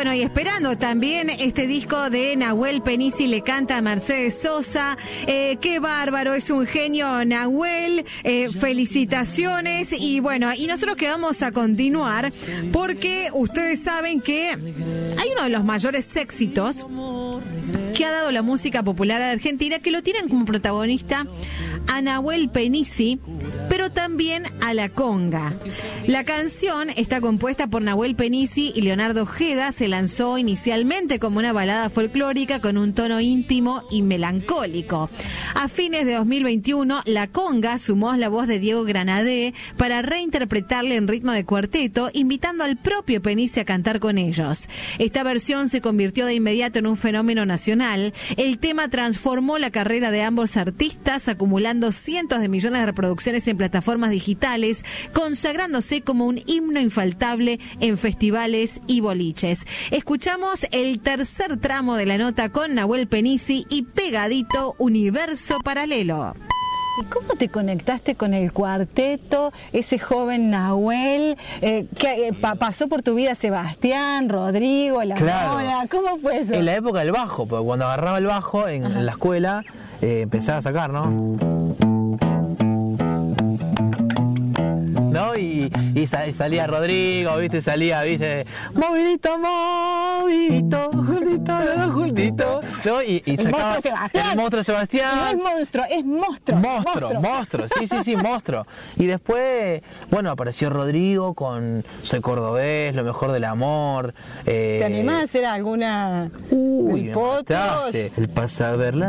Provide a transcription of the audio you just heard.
Bueno, y esperando también este disco de Nahuel Penisi le canta a Mercedes Sosa. Qué bárbaro, es un genio Nahuel. Felicitaciones. Y bueno, y nosotros que vamos a continuar porque ustedes saben que hay uno de los mayores éxitos que ha dado la música popular argentina, que lo tienen como protagonista a Nahuel Penisi, pero también a la conga. La canción está compuesta por Nahuel Penisi y Leonardo Ojeda. Se lanzó inicialmente como una balada folclórica con un tono íntimo y melancólico. A fines de 2021, la conga sumó la voz de Diego Granadé para reinterpretarle en ritmo de cuarteto, invitando al propio Penisi a cantar con ellos. Esta versión se convirtió de inmediato en un fenómeno nacional. El tema transformó la carrera de ambos artistas, acumulando cientos de millones de reproducciones en plataformas digitales, consagrándose como un himno infaltable en festivales y boliches. Escuchamos el tercer tramo de la nota con Nahuel Penisi y pegadito Universo Paralelo. ¿Y cómo te conectaste con el cuarteto, ese joven Nahuel? Que pasó por tu vida Sebastián, Rodrigo, La Mora. ¿Cómo fue eso? En la época del bajo, porque cuando agarraba el bajo en la escuela, empezaba a sacar, ¿no? ¿No? Y salía Rodrigo, ¿viste? Salía, ¿viste? Movidito, juntito, ¿no? Y sacaba el monstruo Sebastián. No es monstruo, es monstruo. Monstruo, sí, monstruo. Y después, bueno, apareció Rodrigo con Soy Cordobés, Lo Mejor del Amor. ¿Te animás a hacer alguna? Uy, me mataste. El pasa a verla.